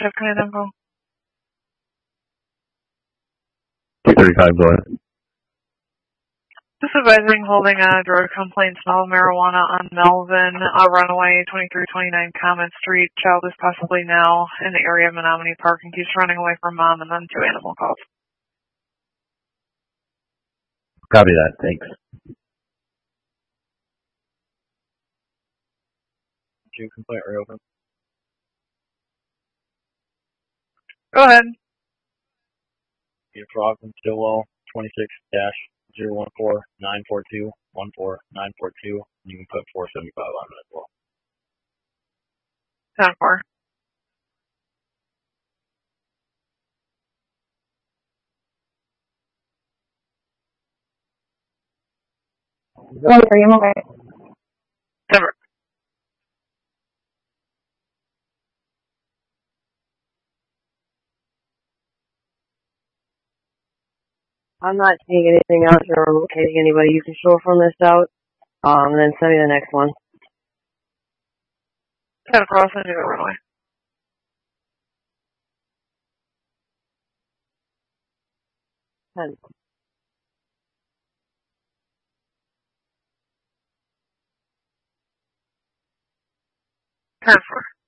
shift kind of info. 235, go ahead. Just advising holding a drug complaint, smell of marijuana on Melvin, runaway 2329 Common Street. Child is possibly now in the area of Menominee Park and keeps running away from mom, and then 2 animal calls. Copy that, thanks. Complaint reopened. Go ahead. Peter Frog from Stillwell, 26-014-942-14942. You can put 475 on it as well. 10-4. Are you okay? Denver. I'm not seeing anything else or locating anybody. You can show from this out, and then send me the next one. 10 across and do the runaway. Ten. 10-4.